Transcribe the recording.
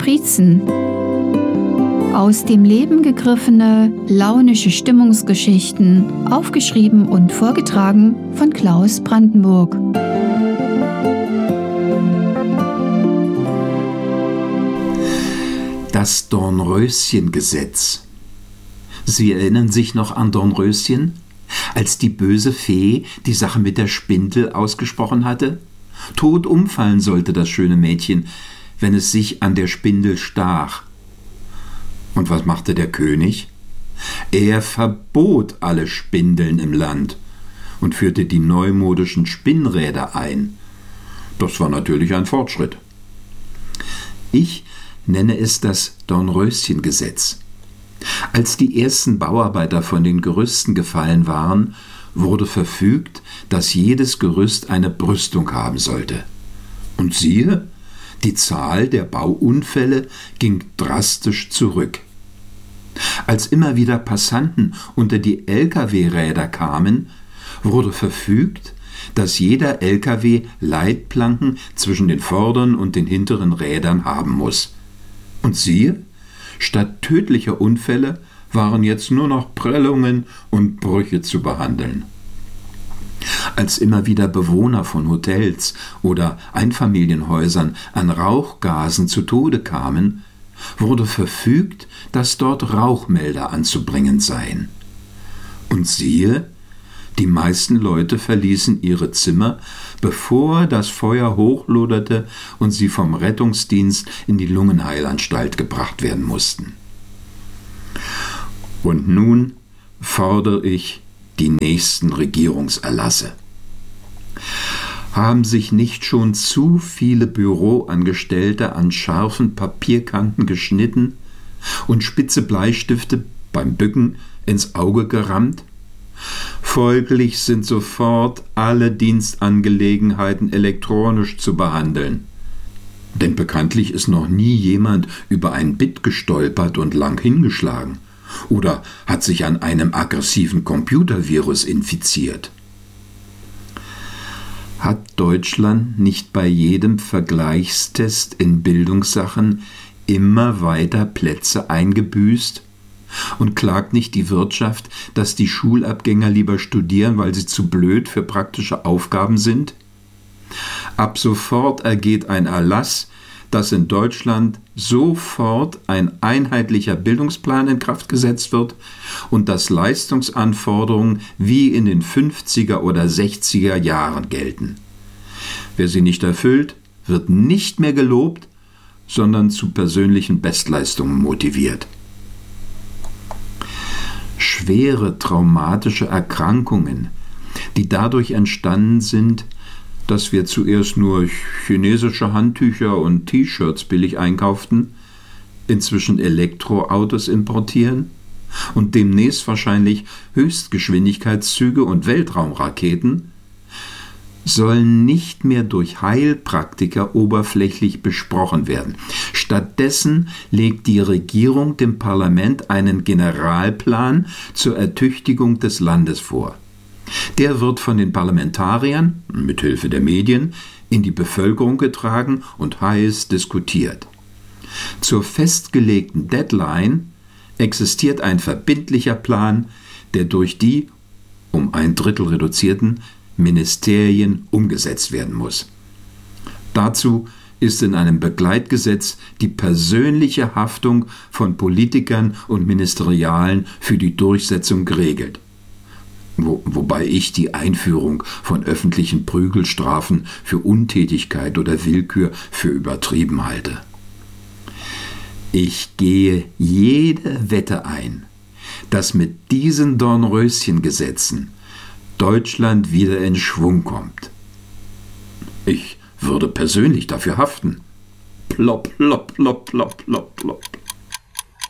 Kaprizen. Aus dem Leben gegriffene, launische Stimmungsgeschichten, aufgeschrieben und vorgetragen von Klaus Brandenburg. Das Dornröschengesetz. Sie erinnern sich noch an Dornröschen, als die böse Fee die Sache mit der Spindel ausgesprochen hatte? Tot umfallen sollte das schöne Mädchen, wenn es sich an der Spindel stach. Und was machte der König? Er verbot alle Spindeln im Land und führte die neumodischen Spinnräder ein. Das war natürlich ein Fortschritt. Ich nenne es das Dornröschengesetz. Als die ersten Bauarbeiter von den Gerüsten gefallen waren, wurde verfügt, dass jedes Gerüst eine Brüstung haben sollte. Und siehe, die Zahl der Bauunfälle ging drastisch zurück. Als immer wieder Passanten unter die Lkw-Räder kamen, wurde verfügt, dass jeder Lkw Leitplanken zwischen den vorderen und den hinteren Rädern haben muss. Und siehe, statt tödlicher Unfälle waren jetzt nur noch Prellungen und Brüche zu behandeln. Als immer wieder Bewohner von Hotels oder Einfamilienhäusern an Rauchgasen zu Tode kamen, wurde verfügt, dass dort Rauchmelder anzubringen seien. Und siehe, die meisten Leute verließen ihre Zimmer, bevor das Feuer hochloderte und sie vom Rettungsdienst in die Lungenheilanstalt gebracht werden mussten. Und nun fordere ich die nächsten Regierungserlasse. Haben sich nicht schon zu viele Büroangestellte an scharfen Papierkanten geschnitten und spitze Bleistifte beim Bücken ins Auge gerammt? Folglich sind sofort alle Dienstangelegenheiten elektronisch zu behandeln. Denn bekanntlich ist noch nie jemand über ein Bit gestolpert und lang hingeschlagen oder hat sich an einem aggressiven Computervirus infiziert. Hat Deutschland nicht bei jedem Vergleichstest in Bildungssachen immer weiter Plätze eingebüßt? Und klagt nicht die Wirtschaft, dass die Schulabgänger lieber studieren, weil sie zu blöd für praktische Aufgaben sind? Ab sofort ergeht ein Erlass, dass in Deutschland sofort ein einheitlicher Bildungsplan in Kraft gesetzt wird und dass Leistungsanforderungen wie in den 50er oder 60er Jahren gelten. Wer sie nicht erfüllt, wird nicht mehr gelobt, sondern zu persönlichen Bestleistungen motiviert. Schwere traumatische Erkrankungen, die dadurch entstanden sind, dass wir zuerst nur chinesische Handtücher und T-Shirts billig einkauften, inzwischen Elektroautos importieren und demnächst wahrscheinlich Höchstgeschwindigkeitszüge und Weltraumraketen, sollen nicht mehr durch Heilpraktiker oberflächlich besprochen werden. Stattdessen legt die Regierung dem Parlament einen Generalplan zur Ertüchtigung des Landes vor. Der wird von den Parlamentariern, mithilfe der Medien, in die Bevölkerung getragen und heiß diskutiert. Zur festgelegten Deadline existiert ein verbindlicher Plan, der durch die um 1/3 reduzierten Ministerien umgesetzt werden muss. Dazu ist in einem Begleitgesetz die persönliche Haftung von Politikern und Ministerialen für die Durchsetzung geregelt. Wobei ich die Einführung von öffentlichen Prügelstrafen für Untätigkeit oder Willkür für übertrieben halte. Ich gehe jede Wette ein, dass mit diesen Dornröschengesetzen Deutschland wieder in Schwung kommt. Ich würde persönlich dafür haften. Plopp, plopp, plopp, plopp, plopp, plopp.